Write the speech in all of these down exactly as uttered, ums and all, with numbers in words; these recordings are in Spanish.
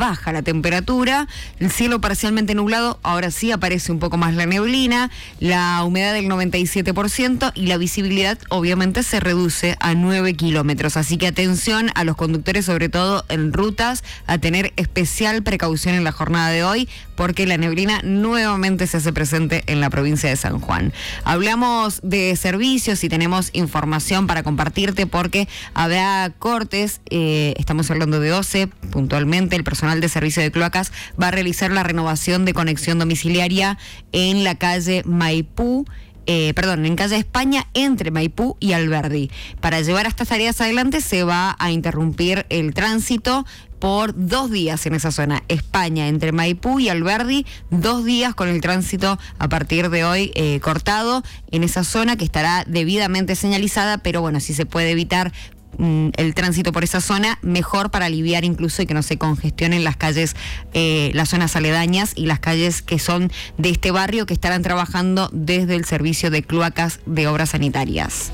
baja la temperatura, el cielo parcialmente nublado, ahora sí aparece un poco más la neblina, la humedad del noventa y siete por ciento y la visibilidad obviamente se reduce a nueve kilómetros. Así que atención a los conductores, sobre todo en rutas, a tener especial precaución en la jornada de hoy, porque la neblina nuevamente se hace presente en la provincia de San Juan. Hablamos de servicios y tenemos información para compartirte porque habrá cortes, eh, estamos hablando de O C E, puntualmente el personal de servicio de cloacas va a realizar la renovación de conexión domiciliaria en la calle Maipú, Eh, perdón, en calle España, entre Maipú y Alberdi. Para llevar estas tareas adelante se va a interrumpir el tránsito por dos días en esa zona. España, entre Maipú y Alberdi, dos días con el tránsito a partir de hoy eh, cortado en esa zona que estará debidamente señalizada, pero bueno, si se puede evitar el tránsito por esa zona, mejor para aliviar incluso y que no se congestionen las calles, eh, las zonas aledañas y las calles que son de este barrio, que estarán trabajando desde el servicio de cloacas de obras sanitarias.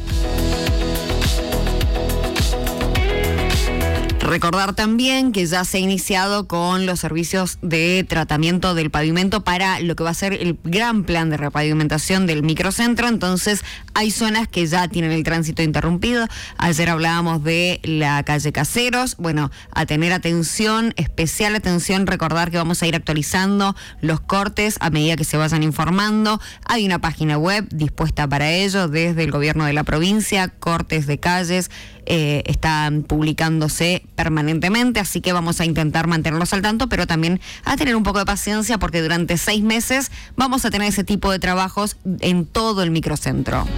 Recordar también que ya se ha iniciado con los servicios de tratamiento del pavimento para lo que va a ser el gran plan de repavimentación del microcentro. Entonces hay zonas que ya tienen el tránsito interrumpido. Ayer hablábamos de la calle Caseros. Bueno, a tener atención, especial atención, recordar que vamos a ir actualizando los cortes a medida que se vayan informando. Hay una página web dispuesta para ello desde el gobierno de la provincia, cortes de calles, eh, están publicándose permanentemente, así que vamos a intentar mantenerlos al tanto, pero también a tener un poco de paciencia porque durante seis meses vamos a tener ese tipo de trabajos en todo el microcentro.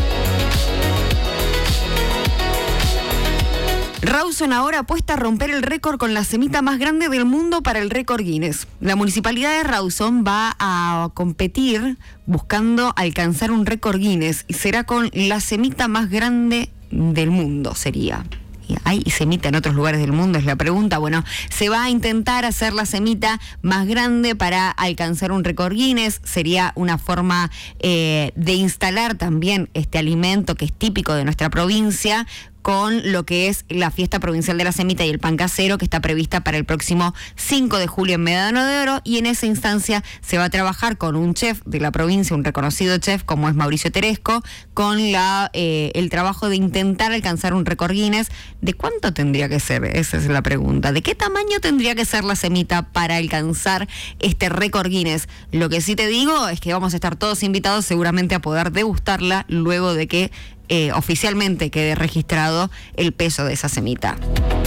Rawson ahora apuesta a romper el récord con la semita más grande del mundo para el récord Guinness. La municipalidad de Rawson va a competir buscando alcanzar un récord Guinness y será con la semita más grande del mundo, sería. ¿Hay semita en otros lugares del mundo? Es la pregunta. Bueno, se va a intentar hacer la semita más grande para alcanzar un récord Guinness. Sería una forma eh, de instalar también este alimento que es típico de nuestra provincia con lo que es la fiesta provincial de la semita y el pan casero, que está prevista para el próximo cinco de julio en Medano de Oro, y en esa instancia se va a trabajar con un chef de la provincia, un reconocido chef como es Mauricio Teresco, con la eh, el trabajo de intentar alcanzar un récord Guinness. ¿De cuánto tendría que ser? Esa es la pregunta. ¿De qué tamaño tendría que ser la semita para alcanzar este récord Guinness? Lo que sí te digo es que vamos a estar todos invitados seguramente a poder degustarla luego de que Eh, oficialmente quede registrado el peso de esa semita.